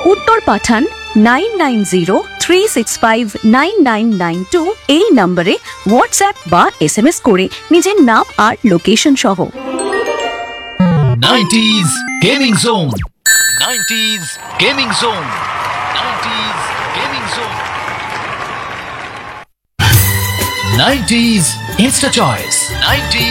উত্তর পাঠান 9903659992 এই নম্বরে হোয়াটসঅ্যাপ বা SMS করে নিজের নাম আর লোকেশন সহ। 90s Gaming Zone. 90s Gaming Zone. 90s Gaming Zone. 90s Insta Choice. 90s